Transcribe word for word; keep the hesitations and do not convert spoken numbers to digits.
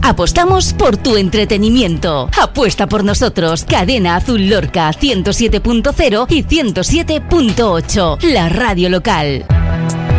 Apostamos por tu entretenimiento. Apuesta por nosotros. Cadena Azul Lorca ciento siete punto cero y ciento siete punto ocho. La radio local.